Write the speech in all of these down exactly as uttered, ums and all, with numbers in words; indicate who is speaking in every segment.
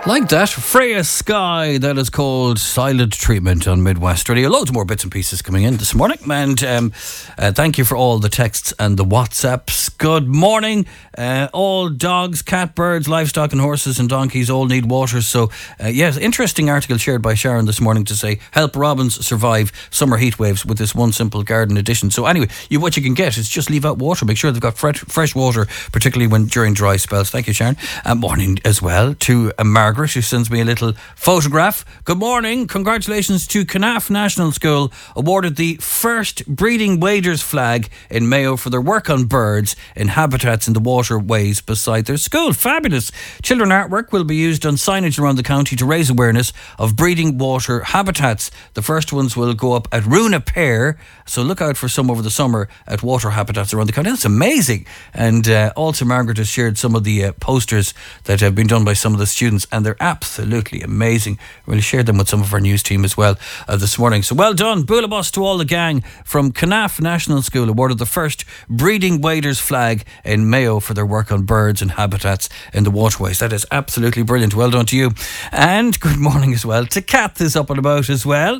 Speaker 1: Like that, Freya Sky, that is called Silent Treatment on Midwest Radio. Loads more bits and pieces coming in this morning. And um, uh, thank you for all the texts and the WhatsApps. Good morning. Uh, all dogs, cat, birds, livestock and horses and donkeys all need water. So, uh, yes, interesting article shared by Sharon this morning to say, help robins survive summer heat waves with this one simple garden addition. So anyway, you, what you can get is just leave out water. Make sure they've got fresh, fresh water, particularly when during dry spells. Thank you, Sharon. Uh, morning as well to uh, Margaret, who sends me a little photograph. Good morning. Congratulations to Canaf National School, awarded the first breeding waders flag in Mayo for their work on birds in habitats in the waterways beside their school. Fabulous. Children artwork will be used on signage around the county to raise awareness of breeding water habitats. The first ones will go up at Runa Pear, so look out for some over the summer at water habitats around the county. That's amazing. And uh, also Margaret has shared some of the uh, posters that have been done by some of the students, and they're absolutely amazing. We'll share them with some of our news team as well uh, this morning. So well done. Bula bus to all the gang from Canaf National School, awarded the first breeding waders flag in Mayo for their work on birds and habitats in the waterways. That is absolutely brilliant. Well done to you. And good morning as well to Kath, is up and about as well.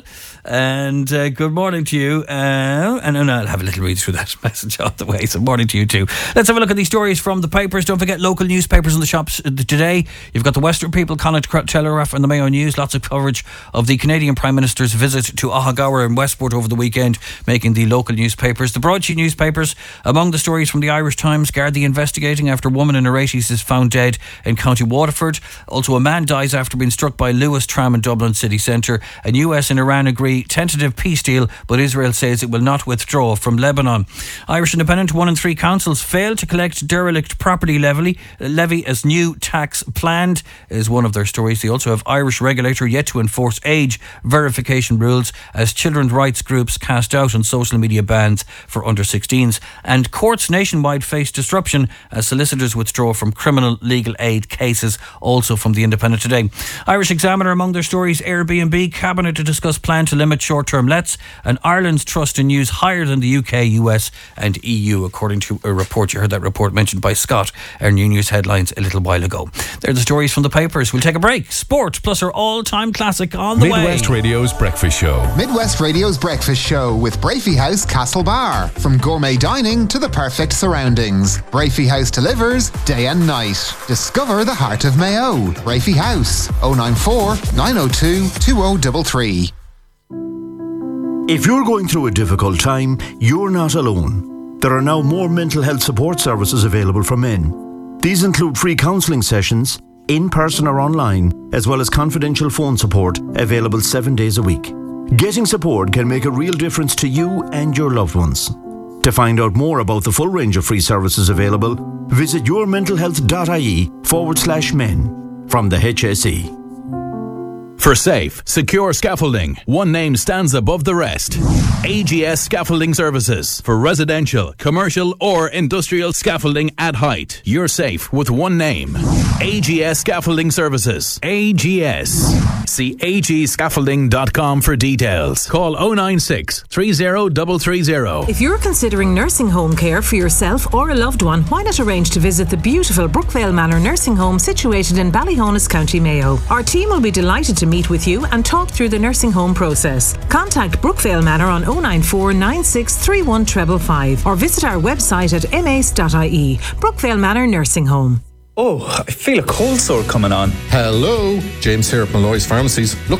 Speaker 1: And uh, good morning to you. Uh, and, and I'll have a little read through that message on the way. So morning to you too. Let's have a look at these stories from the papers. Don't forget local newspapers in the shops today. You've got the Western People, Connacht Telegraph and the Mayo News. Lots of coverage of the Canadian Prime Minister's visit to Ahagowra and Westport over the weekend, making the local newspapers. The broadsheet newspapers, among the stories from the Irish Times, Gardaí investigating after a woman in her eighties is found dead in County Waterford. Also, a man dies after being struck by Lewis tram in Dublin city centre. And U S and Iran agree tentative peace deal, but Israel says it will not withdraw from Lebanon. Irish Independent, one in three councils fail to collect derelict property levy, levy as new tax planned, is one of their stories. They also have Irish regulator yet to enforce age verification rules as children's rights groups cast doubt on social media bans for under sixteens. And courts nationwide face disruption as solicitors withdraw from criminal legal aid cases, also from the Independent today. Irish Examiner, among their stories, Airbnb, Cabinet to discuss plan to limit short-term lets, and Ireland's trust in news higher than the U K, U S and E U, according to a report. You heard that report mentioned by Scott, our new news headlines a little while ago. They're the stories from the papers. We'll take a break. Sport plus our all-time classic on the
Speaker 2: Midwest
Speaker 1: way.
Speaker 2: Midwest Radio's Breakfast Show.
Speaker 3: Midwest Radio's Breakfast Show with Brafey House Castlebar. From gourmet dining to the perfect surroundings, Brafey House delivers day and night. Discover the heart of Mayo. Brafey House, oh nine four, nine oh two, two oh three three.
Speaker 4: If you're going through a difficult time, you're not alone. There are now more mental health support services available for men. These include free counselling sessions, in person or online, as well as confidential phone support available seven days a week. Getting support can make a real difference to you and your loved ones. To find out more about the full range of free services available, visit yourmentalhealth.ie forward slash men from the H S E.
Speaker 2: For safe, secure scaffolding, one name stands above the rest. A G S Scaffolding Services. For residential, commercial or industrial scaffolding at height. You're safe with one name. A G S Scaffolding Services. A G S. See a g scaffolding dot com for details. Call oh nine six, three oh three three oh.
Speaker 5: If you're considering nursing home care for yourself or a loved one, why not arrange to visit the beautiful Brookvale Manor Nursing Home situated in Ballyhonus, County Mayo. Our team will be delighted to meet with you and talk through the nursing home process. Contact Brookvale Manor on oh nine four, nine six three one five five five or visit our website at m a c e dot i e. Brookvale Manor Nursing Home.
Speaker 6: Oh, I feel a cold sore coming on.
Speaker 7: Hello, James here at Malloy's Pharmacies. Look